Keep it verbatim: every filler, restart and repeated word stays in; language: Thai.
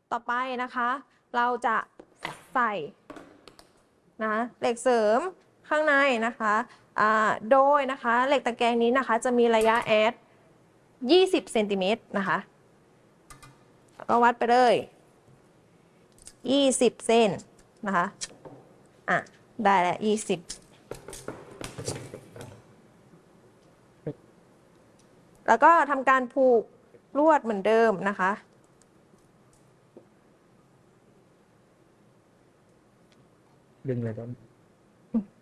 ต่อไปนะคะเราจะใส่นะเหล็กเสริมข้างในนะคะโดยนะคะเหล็กตะแกรงนี้นะคะจะมีระยะแอดยี่สิบเซนติเมตรนะคะแล้วก็วัดไปเลยยี่สิบเซนนะคะอ่ะได้แล้วยี่สิบแล้วก็ทำการผูกลวดเหมือนเดิมนะคะดึงเลยต้น